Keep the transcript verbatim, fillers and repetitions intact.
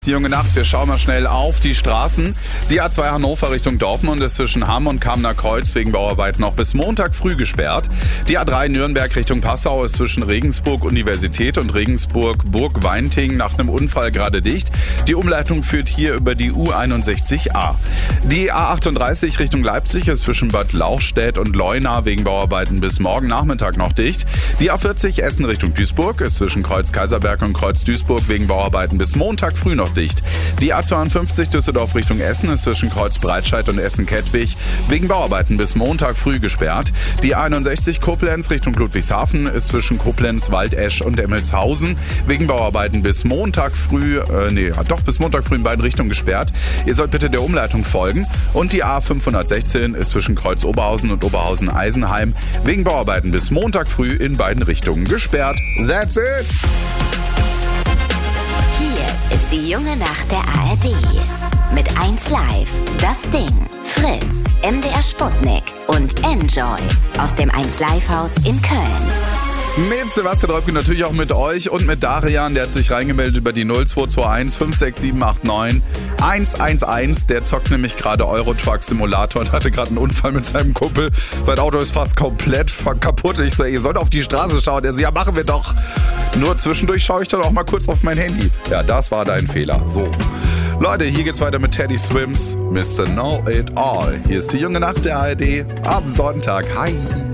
Die junge Nacht, wir schauen mal schnell auf die Straßen. Die A zwei Hannover Richtung Dortmund ist zwischen Hamm und Kamener Kreuz wegen Bauarbeiten noch bis Montag früh gesperrt. Die A drei Nürnberg Richtung Passau ist zwischen Regensburg Universität und Regensburg Burg-Weinting nach einem Unfall gerade dicht. Die Umleitung führt hier über die U einundsechzig a. Die A achtunddreißig Richtung Leipzig ist zwischen Bad Lauchstädt und Leuna wegen Bauarbeiten bis morgen Nachmittag noch dicht. Die A vierzig Essen Richtung Duisburg ist zwischen Kreuz Kaiserberg und Kreuz Duisburg wegen Bauarbeiten bis Montag früh noch dicht. Die A zweiundfünfzig Düsseldorf Richtung Essen ist zwischen Kreuz Breitscheid und Essen-Kettwig wegen Bauarbeiten bis Montag früh gesperrt. Die A einundsechzig Koblenz Richtung Ludwigshafen ist zwischen Koblenz, Waldesch und Emmelshausen wegen Bauarbeiten bis Montag früh, äh, nee, doch bis Montag früh in beiden Richtungen gesperrt. Ihr sollt bitte der Umleitung folgen. Und die A fünfhundertsechzehn ist zwischen Kreuz Oberhausen und Oberhausen-Eisenheim wegen Bauarbeiten bis Montag früh in beiden Richtungen gesperrt. That's it! Ist die junge Nacht der A R D. Mit eins Live, Das Ding, Fritz, M D R Sputnik und Enjoy aus dem eins Live Haus in Köln. Mit Sebastian Röpke, natürlich auch mit euch und mit Darian, der hat sich reingemeldet über die null zwei zwei eins fünf sechs sieben acht neun eins eins eins. Der zockt nämlich gerade Euro Truck Simulator und hatte gerade einen Unfall mit seinem Kumpel. Sein Auto ist fast komplett kaputt. Ich so, ihr sollt auf die Straße schauen. Er so, ja, machen wir doch. Nur zwischendurch schaue ich dann auch mal kurz auf mein Handy. Ja, das war dein Fehler. So. Leute, hier geht's weiter mit Teddy Swims. Mister Know It All. Hier ist die junge Nacht der A R D am Sonntag. Hi.